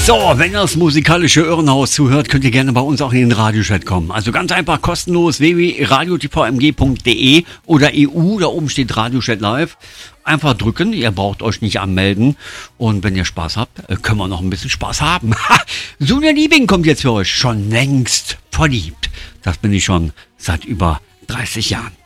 So, wenn ihr das musikalische Irrenhaus zuhört, könnt ihr gerne bei uns auch in den Radiochat kommen. Also ganz einfach kostenlos www.radiotvmg.de oder EU, da oben steht Radiochat live. Einfach drücken, ihr braucht euch nicht anmelden. Und wenn ihr Spaß habt, können wir noch ein bisschen Spaß haben. Sonja Liebing kommt jetzt für euch, schon längst verliebt. Das bin ich schon seit über 30 Jahren.